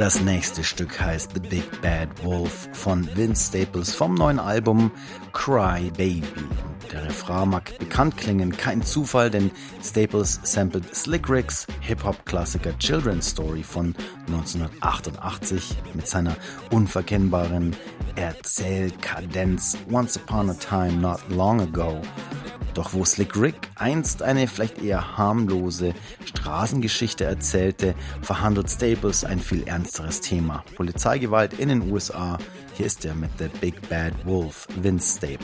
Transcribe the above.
Das nächste Stück heißt The Big Bad Wolf von Vince Staples vom neuen Album Cry Baby. Der Refrain mag bekannt klingen, kein Zufall, denn Staples sampled Slick Ricks Hip-Hop-Klassiker Children's Story von 1988 mit seiner unverkennbaren Erzählkadenz Once Upon a Time Not Long Ago. Doch wo Slick Rick einst eine vielleicht eher harmlose Straßengeschichte erzählte, verhandelt Staples ein viel ernsteres Thema. Polizeigewalt in den USA. Hier ist er mit The Big Bad Wolf, Vince Staples.